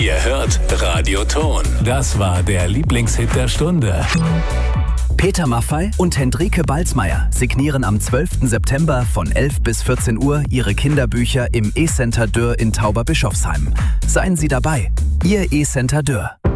Ihr hört Radio Ton. Das war der Lieblingshit der Stunde. Peter Maffay und Hendrike Balzmeier signieren am 12. September von 11 bis 14 Uhr ihre Kinderbücher im E-Center Dürr in Tauberbischofsheim. Seien Sie dabei, Ihr E-Center Dürr.